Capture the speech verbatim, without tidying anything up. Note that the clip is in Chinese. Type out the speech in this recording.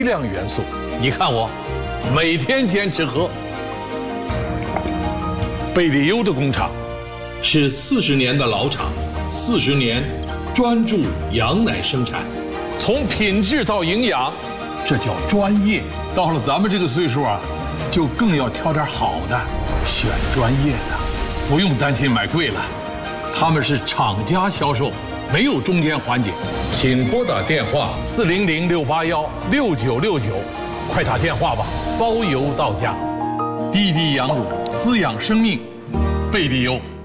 量元素。你看我，每天坚持喝。贝利优的工厂是四十年的老厂，四十年专注羊奶生产， 从品质到营养，这叫专业。到了咱们这个岁数啊，就更要挑点好的，选专业的，不用担心买贵了。他们是厂家销售，没有中间环节。请拨打电话四零零六八幺六九六九，快打电话吧，包邮到家。滴滴羊乳滋养生命，贝利优。